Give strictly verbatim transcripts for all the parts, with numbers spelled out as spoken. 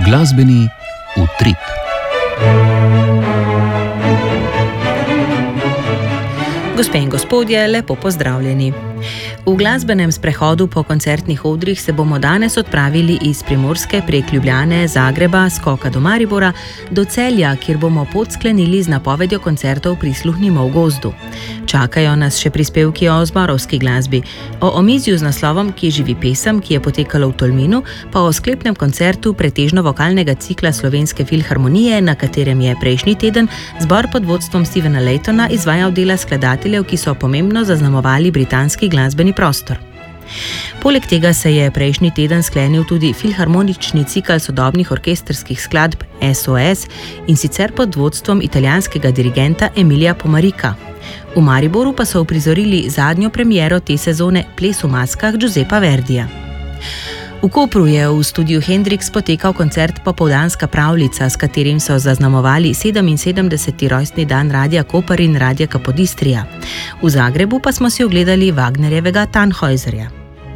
Glasbeni utrip. Gospe in gospodje, lepo pozdravljeni. V glasbenem sprehodu po koncertnih odrih se bomo danes odpravili iz Primorske prek Ljubljane, Zagreba, skoka do Maribora, do Celja, kjer bomo pot sklenili z napovedjo koncertov Prisluhnimo v gozdu. Čakajo nas še prispevki o zborovski glasbi, o omizju z naslovom Kje živi pesem, ki je potekalo v Tolminu, pa o sklepnem koncertu pretežno vokalnega cikla Slovenske filharmonije, na katerem je prejšnji teden zbor pod vodstvom Stevena Laytona izvajal dela skladateljev, ki so pomembno zaznamovali britanski glasbeni prostor. Poleg tega se je prejšnji teden sklenil tudi filharmonični cikel sodobnih orkestrskih skladb S O S in sicer pod vodstvom italijanskega dirigenta Emilija Pomarika. V Mariboru pa so uprizorili zadnjo premiero te sezone Ples v maskah Giuseppa Verdija. V Kopru je v studiu Hendrix potekal koncert Popoldanska pravljica, s katerim so zaznamovali sedeminsedemdeseti rojstni dan Radia Koper in Radia Kapodistrija. V Zagrebu pa smo si ogledali Wagnerjevega Tannhäuserja.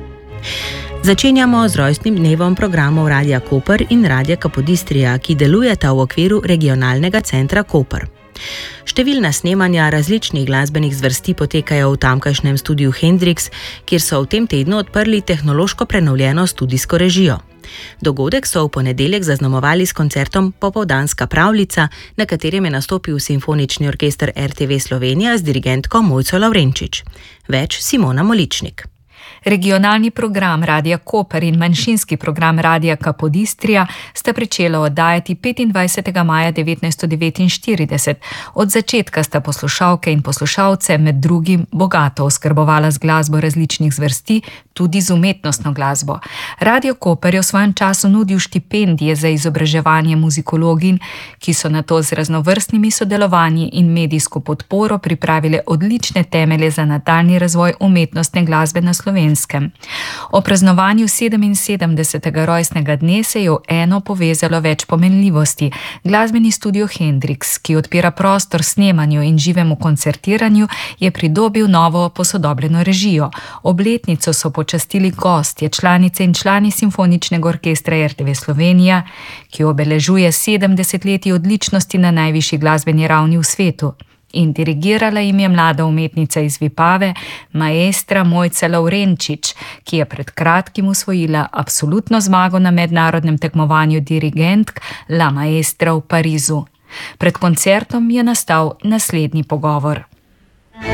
Začenjamo z rojstnim dnevom programov Radia Koper in Radia Kapodistrija, ki delujeta v okviru regionalnega centra Koper. Številna snemanja različnih glasbenih zvrsti potekajo v tamkajšnjem studiu Hendrix, kjer so v tem tednu odprli tehnološko prenovljeno studijsko režijo. Dogodek so v ponedeljek zaznamovali s koncertom Popoldanska pravljica, na katerem je nastopil simfonični orkester R T V Slovenija z dirigentko Mojco Lavrenčič. Več Simona Moličnik. Regionalni program Radia Koper in manjšinski program Radia Kapodistrija sta pričela oddajati petindvajsetega maja devetnajststo devetinštirideset. Od začetka sta poslušalke in poslušalce med drugim bogato oskrbovala z glasbo različnih zvrsti, tudi z umetnostno glasbo. Radio Koper je v svojem času nudil štipendije za izobraževanje muzikologin, ki so nato z raznovrstnimi sodelovanji in medijsko podporo pripravile odlične temelje za nadaljnji razvoj umetnostne glasbe na Slovenskem. O praznovanju sedeminsedemdesetega rojstnega dne se je v eno povezalo več pomenljivosti. Glasbeni studio Hendrix, ki odpira prostor snemanju in živemu koncertiranju, je pridobil novo posodobljeno režijo. Obletnico so počastili gostje, članice in člani simfoničnega orkestra R T V Slovenija, ki obeležuje sedemdeset let odličnosti na najvišji glasbeni ravni v svetu. In dirigirala jim je mlada umetnica iz Vipave, maestra Mojca Lavrenčič, ki je pred kratkim osvojila absolutno zmago na mednarodnem tekmovanju dirigentk La Maestra v Parizu. Pred koncertom je nastal naslednji pogovor.